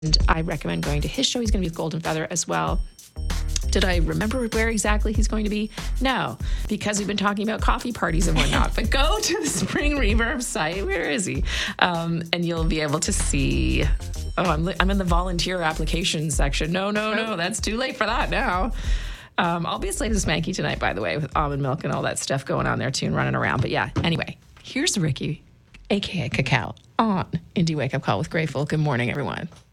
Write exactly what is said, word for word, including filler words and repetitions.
And I recommend going to his show. He's going to be with Golden Feather as well. Did I remember where exactly he's going to be? No, because we've been talking about coffee parties and whatnot. But go to the Spring Reverb site. Where is he? Um, and you'll be able to see. Oh, I'm, I'm in the volunteer application section. No, no, no. That's too late for that now. Um, I'll be as late as Spanky tonight, by the way, with almond milk and all that stuff going on there too and running around. But yeah, anyway, here's Ricky, a k a. Cacao, on Indie Wake Up Call with Grateful. Good morning, everyone.